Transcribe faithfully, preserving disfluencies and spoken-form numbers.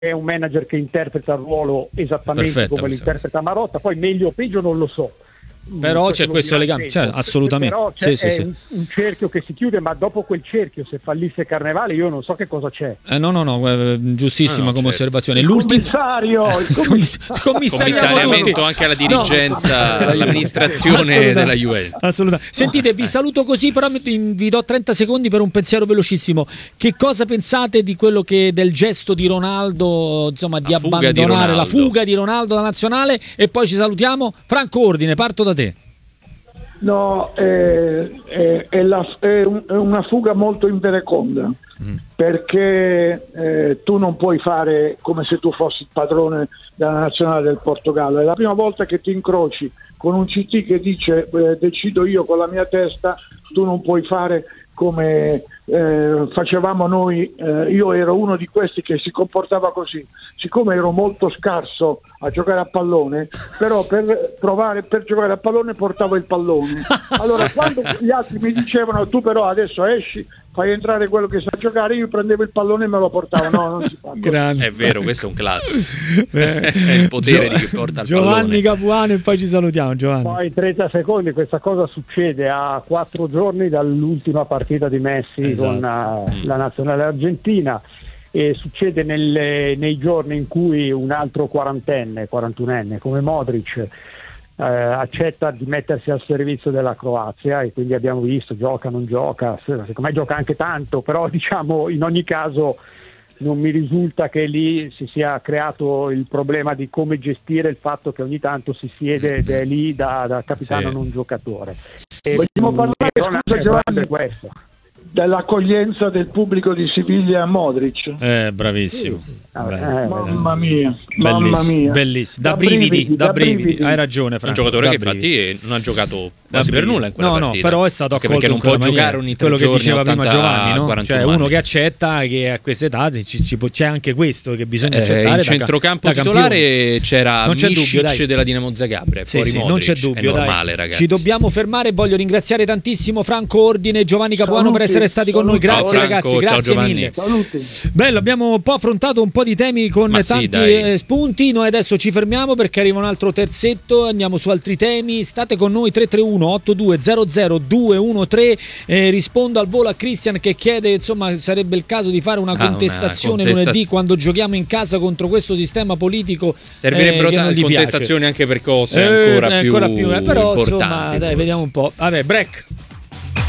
è un manager che interpreta il ruolo esattamente Perfetto, come lo interpreta Marotta, poi meglio o peggio non lo so. Però c'è questo legame, cioè, assolutamente. Però c'è, sì, è sì, sì. Un, un cerchio che si chiude, ma dopo quel cerchio, se fallisse Carnevale, io non so che cosa c'è. Eh, no, no, no, eh, giustissima Ah, no, come certo. osservazione. Il L'ultimo commissario, il commissario. Commissariamento anche alla dirigenza, No. all'amministrazione della Juventus. Assolutamente. Sentite, vi saluto così, però mi- vi do trenta secondi per un pensiero velocissimo. Che cosa pensate di quello che del gesto di Ronaldo, insomma, di La fuga di abbandonare la Ronaldo. fuga di Ronaldo da nazionale? E poi ci salutiamo. Franco Ordine, parto da te. No, è, è- è la- è un- è una fuga molto invereconda, Mm. perché eh, tu non puoi fare come se tu fossi il padrone della nazionale del Portogallo. È la prima volta che ti incroci con un C T che dice eh, decido io con la mia testa, tu non puoi fare come eh, facevamo noi. Eh, io ero uno di questi che si comportava così, siccome ero molto scarso a giocare a pallone, però per provare per giocare a pallone portavo il pallone. Allora quando gli altri mi dicevano tu però adesso esci, fai entrare quello che sa giocare, io prendevo il pallone e me lo portavo. No, non si fa. Grande. È vero, questo è un classico. È il potere di chi porta il Giovanni pallone. Capuano e poi ci salutiamo, Giovanni. Poi trenta secondi, questa cosa succede a quattro giorni dall'ultima partita di Messi Esatto. con uh, la nazionale argentina, e succede nelle- nei giorni in cui un altro quarantenne, quarantunenne come Modric eh, accetta di mettersi al servizio della Croazia, e quindi abbiamo visto gioca, non gioca, se- secondo me gioca anche tanto, però diciamo in ogni caso non mi risulta che lì si sia creato il problema di come gestire il fatto che ogni tanto si siede ed è lì da, da capitano Sì. non giocatore. E, Vogliamo mm, parlare, Ronaldo scusa, è Giovanni, questo. dell'accoglienza del pubblico di Siviglia a Modric. Eh, bravissimo. Ah, Beh, eh, Mamma mia, bellissimo, mamma mia. bellissimo. Da, Da brividi, brividi, da da brividi. brividi. Hai ragione, Un Franco. giocatore da che brividi. infatti non ha giocato Da quasi per brividi. nulla in quella no, partita. No, però è stato Anche accolto perché non in può quella giocare maniera. ogni tre quello che giorni diceva prima ottanta, Giovanni, no? quarantuno Cioè uno anni. che accetta che a questa età ci, ci può- c'è anche questo che bisogna Eh, accettare in da, centrocampo da titolare campione. c'era Non c'è dubbio, Misic dai. della Dinamo Zagabria, Sì, fuori sì, non Modric. c'è dubbio, è normale, dai. ragazzi. Ci dobbiamo fermare. Voglio ringraziare tantissimo Franco Ordine e Giovanni Capuano Saluti, per essere stati con noi. saluti. Grazie, Ciao, Franco, ragazzi, ciao, grazie Giovanni. mille. Saluti. Bello, abbiamo un po' affrontato un po' di temi con Ma sì, tanti dai. eh, spunti. Noi adesso ci fermiamo perché arriva un altro terzetto. Andiamo su altri temi. State con noi. Tre tre uno otto due zero zero due uno tre. Eh, rispondo al volo a Christian che chiede, insomma, sarebbe il caso di fare una Ah, contestazione una contesta- lunedì quando giochiamo in casa contro questo sistema politico. Servirebbero eh, che non tante gli piace. contestazioni anche per cose Eh, ancora, ancora più, più, eh, però importanti. insomma, dai, forse. vediamo un po'. Vabbè, break.